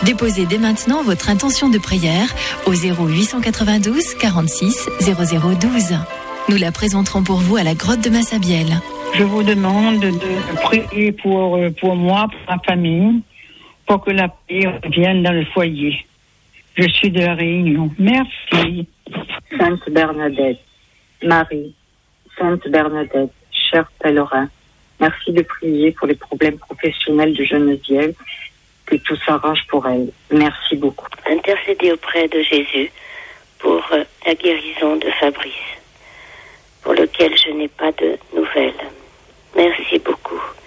Déposez dès maintenant votre intention de prière au 0892 46 0012. Nous la présenterons pour vous à la grotte de Massabielle. Je vous demande de prier pour moi, pour ma famille, pour que la paix revienne dans le foyer. Je suis de la Réunion. Merci. Sainte Bernadette, Marie, Sainte Bernadette, cher pèlerin, merci de prier pour les problèmes professionnels de Geneviève, que tout s'arrange pour elle. Merci beaucoup. Intercédez auprès de Jésus pour la guérison de Fabrice, pour lequel je n'ai pas de nouvelles. Merci beaucoup.